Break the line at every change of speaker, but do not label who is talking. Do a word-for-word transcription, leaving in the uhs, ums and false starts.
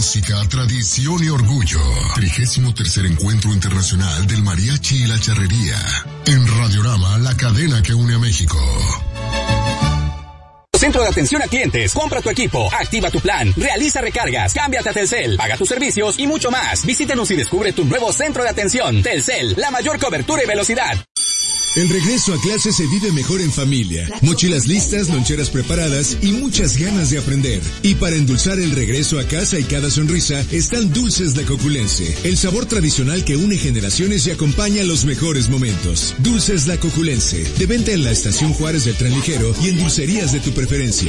música, tradición y orgullo. Trigésimo tercer Encuentro Internacional del Mariachi y la Charrería. En Radiorama, la cadena que une a México.
Centro de atención a clientes, compra tu equipo, activa tu plan, realiza recargas, cámbiate a Telcel, paga tus servicios y mucho más. Visítanos y descubre tu nuevo centro de atención. Telcel, la mayor cobertura y velocidad.
El regreso a clase se vive mejor en familia. Mochilas listas, loncheras preparadas y muchas ganas de aprender. Y para endulzar el regreso a casa y cada sonrisa, están Dulces La Coculense. El sabor tradicional que une generaciones y acompaña los mejores momentos. Dulces La Coculense. De venta en la Estación Juárez del Tren Ligero y en dulcerías de tu preferencia.